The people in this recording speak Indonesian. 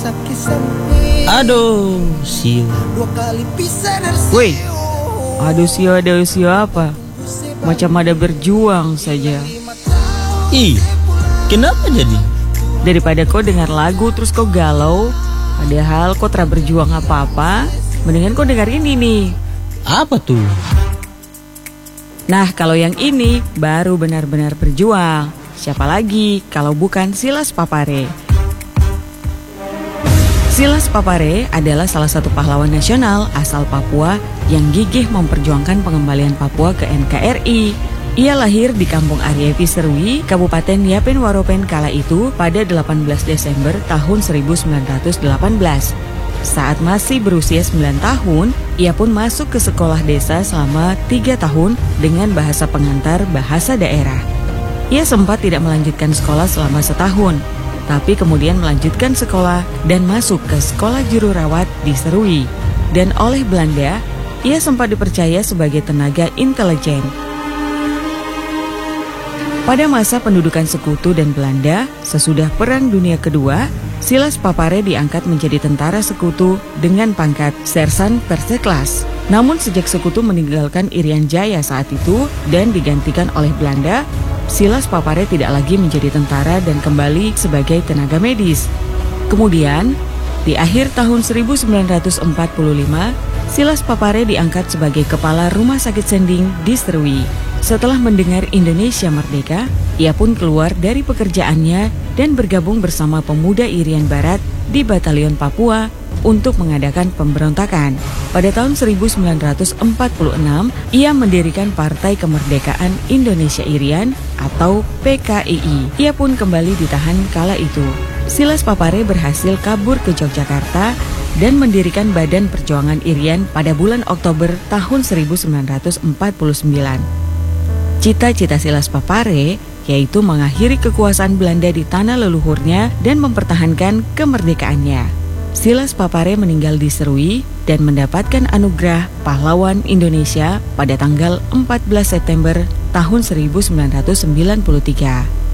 Aduh, siu. Woi, aduh sio apa? Macam ada berjuang saja. Ih, kenapa jadi? Daripada kau dengar lagu terus kau galau, padahal kau tak berjuang apa-apa, mendingan kau dengar ini nih. Apa tuh? Nah, kalau yang ini baru benar-benar berjuang. Siapa lagi kalau bukan Silas Papare? Silas Papare adalah salah satu pahlawan nasional asal Papua yang gigih memperjuangkan pengembalian Papua ke NKRI. Ia lahir di Kampung Ariepi Serui, Kabupaten Yapen Waropen kala itu pada 18 Desember tahun 1918. Saat masih berusia 9 tahun, ia pun masuk ke sekolah desa selama 3 tahun dengan bahasa pengantar bahasa daerah. Ia sempat tidak melanjutkan sekolah selama setahun, tapi kemudian melanjutkan sekolah dan masuk ke sekolah juru rawat di Serui. Dan oleh Belanda, ia sempat dipercaya sebagai tenaga intelijen. Pada masa pendudukan sekutu dan Belanda, sesudah Perang Dunia Kedua, Silas Papare diangkat menjadi tentara sekutu dengan pangkat Sersan Perseklas. Namun sejak sekutu meninggalkan Irian Jaya saat itu dan digantikan oleh Belanda, Silas Papare tidak lagi menjadi tentara dan kembali sebagai tenaga medis. Kemudian, di akhir tahun 1945, Silas Papare diangkat sebagai kepala Rumah Sakit Sending di Serui. Setelah mendengar Indonesia merdeka, ia pun keluar dari pekerjaannya dan bergabung bersama pemuda Irian Barat di Batalion Papua untuk mengadakan pemberontakan. Pada tahun 1946, ia mendirikan Partai Kemerdekaan Indonesia Irian atau PKII. Ia pun kembali ditahan kala itu. Silas Papare berhasil kabur ke Yogyakarta dan mendirikan Badan Perjuangan Irian pada bulan Oktober tahun 1949. Cita-cita Silas Papare yaitu mengakhiri kekuasaan Belanda di tanah leluhurnya dan mempertahankan kemerdekaannya. Silas Papare meninggal di Serui dan mendapatkan anugerah Pahlawan Indonesia pada tanggal 14 September tahun 1993.